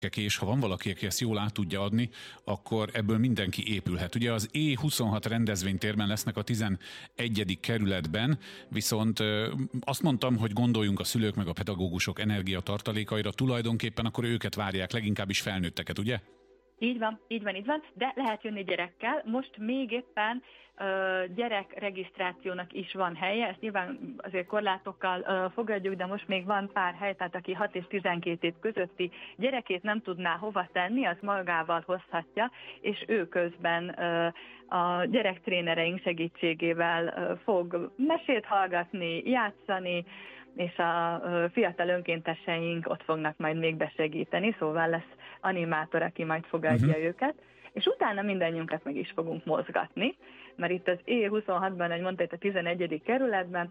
és ha van valaki, aki ezt jól át tudja adni, akkor ebből mindenki épülhet. Ugye az E26 rendezvénytérben lesznek a 11. kerületben, viszont azt mondtam, hogy gondoljunk a szülők meg a pedagógusok energiatartalékaira, tulajdonképpen akkor őket várják, leginkább is felnőtteket, ugye? Így van, de lehet jönni gyerekkel. Most még éppen gyerekregisztrációnak is van helye, ezt nyilván azért korlátokkal fogadjuk, de most még van pár hely, tehát aki 6 és 12 év közötti gyerekét nem tudná hova tenni, az magával hozhatja, és ő közben a gyerektrénereink segítségével fog mesét hallgatni, játszani, és a fiatal önkénteseink ott fognak majd még besegíteni, szóval lesz animátor, aki majd fogadja őket, és utána mindannyiunkat meg is fogunk mozgatni, mert itt az E26-ban, ahogy mondta, itt a 11. kerületben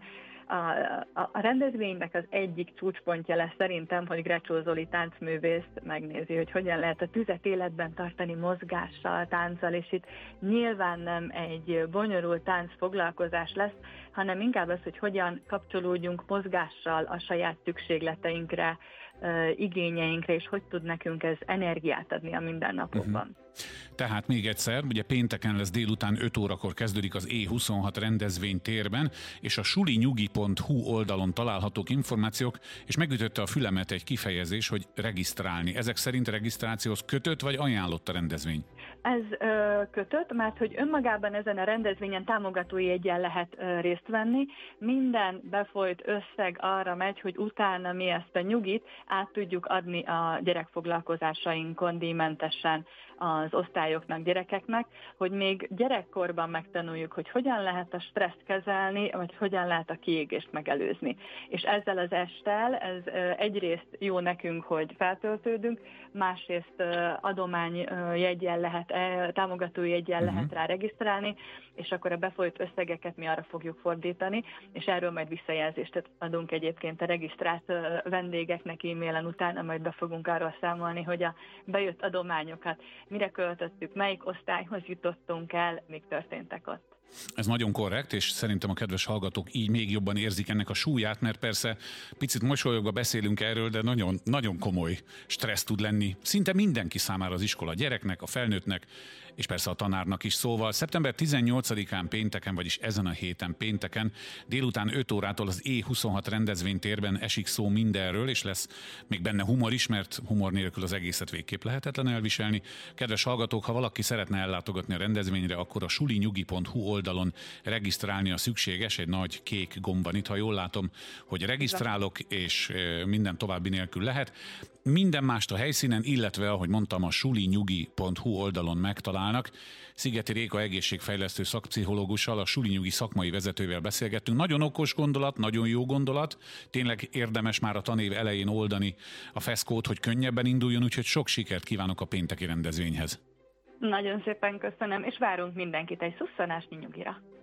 a rendezvénynek az egyik csúcspontja lesz szerintem, hogy Grecsó Zoli táncművész megnézi, hogy hogyan lehet a tüzet életben tartani mozgással, tánccal, és itt nyilván nem egy bonyolult táncfoglalkozás lesz, hanem inkább az, hogy hogyan kapcsolódjunk mozgással a saját szükségleteinkre, igényeinkre, és hogy tud nekünk ez energiát adni a mindennapokban. Tehát még egyszer, ugye pénteken lesz délután 5 órakor kezdődik az E26 rendezvénytérben, és a sulinyugi.hu oldalon találhatók információk, és megütötte a fülemet egy kifejezés, hogy regisztrálni. Ezek szerint regisztrációhoz kötött vagy ajánlott a rendezvény? Ez kötött, mert hogy önmagában ezen a rendezvényen támogatói jeggyel lehet részt venni. Minden befolyt összeg arra megy, hogy utána mi ezt a nyugit át tudjuk adni a gyerekfoglalkozásainkon díjmentesen az osztályoknak, gyerekeknek, hogy még gyerekkorban megtanuljuk, hogy hogyan lehet a stresszt kezelni, vagy hogyan lehet a kiégést megelőzni. És ezzel az esttel ez egyrészt jó nekünk, hogy feltöltődünk, másrészt adományjeggyel lehet, támogatói jeggyel lehet rá regisztrálni, és akkor a befolyt összegeket mi arra fogjuk fordítani, és erről majd visszajelzést adunk egyébként a regisztrált vendégeknek e-mailen utána, majd be fogunk arról számolni, hogy a bejött adományokat mire költöttük, melyik osztályhoz jutottunk el, mik történtek ott. Ez nagyon korrekt, és szerintem a kedves hallgatók így még jobban érzik ennek a súlyát, mert persze picit mosolyogva beszélünk erről, de nagyon, nagyon komoly stressz tud lenni szinte mindenki számára, az iskola, a gyereknek, a felnőttnek, és persze a tanárnak is. Szóval szeptember 18-án pénteken, vagyis ezen a héten pénteken délután 5 órától az E26 rendezvénytérben esik szó mindenről, és lesz még benne humor is, mert humor nélkül az egészet végképp lehetetlen elviselni. Kedves hallgatók, ha valaki szeretne ellátogatni a rendezvényre, akkor a sulinyugi.hu oldalon regisztrálni a szükséges, egy nagy kék gomb van itt, ha jól látom, hogy regisztrálok, és minden további nélkül lehet. Minden mást a helyszínen, illetve, ahogy mondtam, a sulinyugi.hu oldalon megtalálnak. Szigeti Réka egészségfejlesztő szakpszichológussal, a Sulinyugi szakmai vezetővel beszélgettünk. Nagyon okos gondolat, nagyon jó gondolat. Tényleg érdemes már a tanév elején oldani a feszkót, hogy könnyebben induljon, úgyhogy sok sikert kívánok a pénteki rendezvényhez. Nagyon szépen köszönöm, és várunk mindenkit egy szusszanásnyi nyugira.